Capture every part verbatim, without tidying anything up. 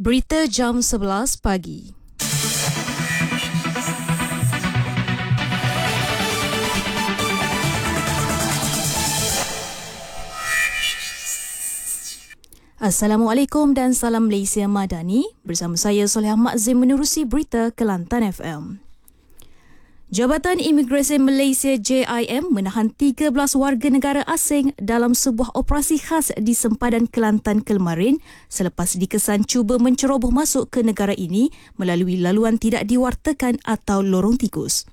Berita jam sebelas pagi. Assalamualaikum dan salam Malaysia Madani. Bersama saya Soleh Ahmad Zim menerusi berita Kelantan F M. Jabatan Imigresen Malaysia J I M menahan tiga belas warga negara asing dalam sebuah operasi khas di sempadan Kelantan kemarin selepas dikesan cuba menceroboh masuk ke negara ini melalui laluan tidak diwartakan atau lorong tikus.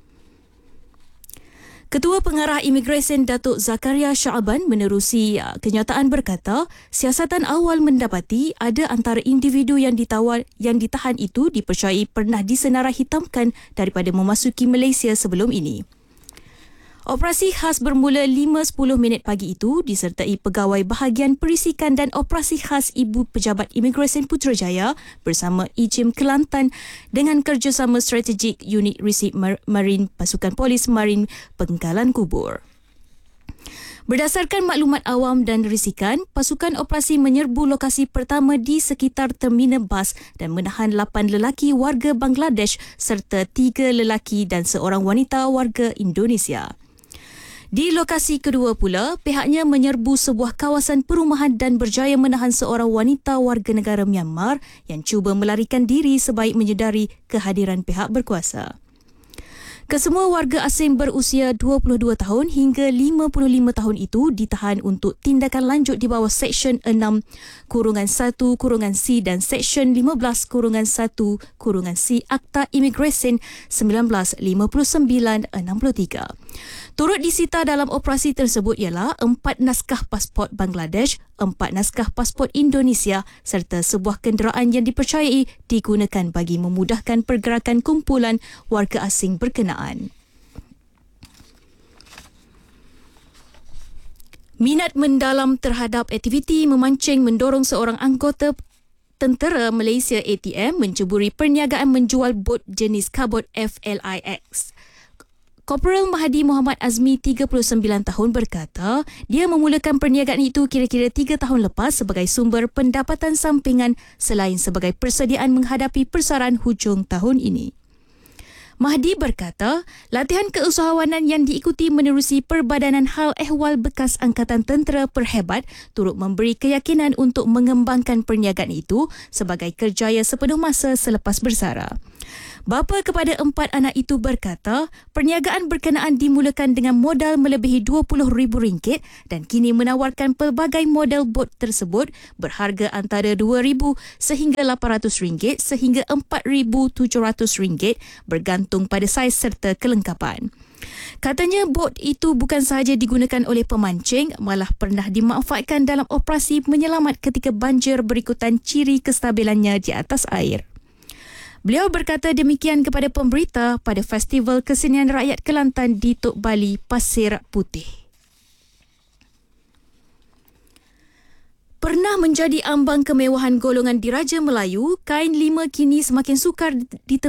Ketua Pengarah Imigresen Datuk Zakaria Shaaban menerusi kenyataan berkata, siasatan awal mendapati ada antara individu yang ditawar yang ditahan itu dipercayai pernah disenarai hitamkan daripada memasuki Malaysia sebelum ini. Operasi khas bermula lima sepuluh minit pagi itu disertai pegawai bahagian perisikan dan operasi khas Ibu Pejabat Imigresen Putrajaya bersama I J I M Kelantan dengan kerjasama strategik Unit Resip Marin Pasukan Polis Marin Pengkalan Kubur. Berdasarkan maklumat awam dan risikan, pasukan operasi menyerbu lokasi pertama di sekitar terminal bas dan menahan lapan lelaki warga Bangladesh serta tiga lelaki dan seorang wanita warga Indonesia. Di lokasi kedua pula, pihaknya menyerbu sebuah kawasan perumahan dan berjaya menahan seorang wanita warga negara Myanmar yang cuba melarikan diri sebaik menyedari kehadiran pihak berkuasa. Kesemua warga asing berusia dua puluh dua tahun hingga lima puluh lima tahun itu ditahan untuk tindakan lanjut di bawah Seksyen enam satu C dan Seksyen lima belas satu C Akta Imigresen seribu sembilan ratus lima puluh sembilan enam puluh tiga. Turut disita dalam operasi tersebut ialah empat naskah pasport Bangladesh, empat naskah pasport Indonesia serta sebuah kenderaan yang dipercayai digunakan bagi memudahkan pergerakan kumpulan warga asing berkenaan. Minat mendalam terhadap aktiviti memancing mendorong seorang anggota Tentera Malaysia A T M menceburi perniagaan menjual bot jenis kabut F L I X. Korporal Mahdi Muhammad Azmi, tiga puluh sembilan tahun berkata, dia memulakan perniagaan itu kira-kira tiga tahun lepas sebagai sumber pendapatan sampingan selain sebagai persediaan menghadapi persaran hujung tahun ini. Mahdi berkata, latihan keusahawanan yang diikuti menerusi Perbadanan Hal Ehwal bekas Angkatan Tentera Perhebat turut memberi keyakinan untuk mengembangkan perniagaan itu sebagai kerjaya sepenuh masa selepas bersara. Bapa kepada empat anak itu berkata, perniagaan berkenaan dimulakan dengan modal melebihi dua puluh ribu ringgit dan kini menawarkan pelbagai model bot tersebut berharga antara dua ribu sehingga lapan ratus ringgit sehingga empat ribu tujuh ratus ringgit bergantung pada saiz serta kelengkapan. Katanya bot itu bukan sahaja digunakan oleh pemancing, malah pernah dimanfaatkan dalam operasi menyelamat ketika banjir berikutan ciri kestabilannya di atas air. Beliau berkata demikian kepada pemberita pada Festival Kesenian Rakyat Kelantan di Tok Bali, Pasir Putih. Pernah menjadi ambang kemewahan golongan diraja Melayu, kain lima kini semakin sukar ditemui